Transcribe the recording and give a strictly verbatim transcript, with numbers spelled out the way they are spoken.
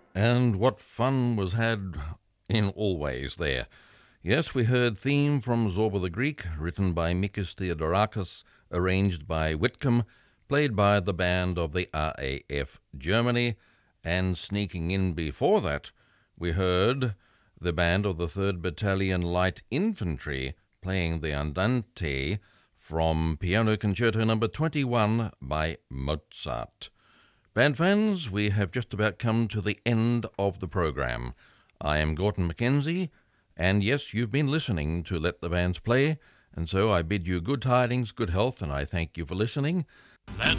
And what fun was had in Always there. Yes, we heard theme from Zorba the Greek, written by Mikis Theodorakis, arranged by Whitcomb, played by the band of the R A F Germany, and sneaking in before that, we heard the band of the third Battalion Light Infantry playing the Andante from Piano Concerto number twenty-one by Mozart. Band fans, we have just about come to the end of the program. I am Gordon Mackenzie, and yes, you've been listening to Let the Bands Play, and so I bid you good tidings, good health, and I thank you for listening. Let